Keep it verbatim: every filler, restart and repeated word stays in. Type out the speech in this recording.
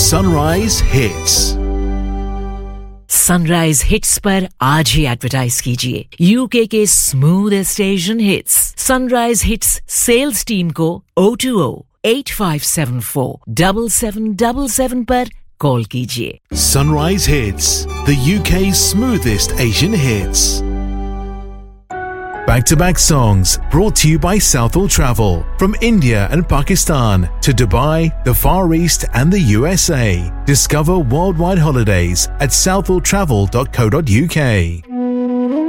Sunrise Hits. Sunrise hits पर आज ही advertise कीजिए यूके के smoothest Asian hits sunrise hits sales team को O two O eight five seven four seven seven seven seven पर call कीजिए. Sunrise Hits, the U K's smoothest Asian hits. Back-to-back songs brought to you by Southall Travel. From India and Pakistan to Dubai, the Far East and the U S A. Discover worldwide holidays at southall travel dot co dot U K.